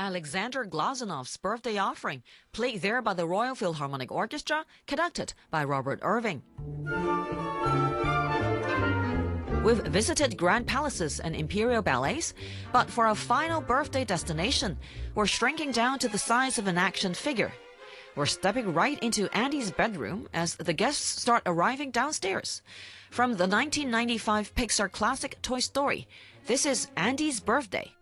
Alexander Glazunov's birthday offering, played there by the Royal Philharmonic Orchestra, conducted by Robert Irving. We've visited grand palaces and imperial ballets, but for our final birthday destination, we're shrinking down to the size of an action figure. We're stepping right into Andy's bedroom as the guests start arriving downstairs. From the 1995 Pixar classic Toy Story, this is Andy's Birthday.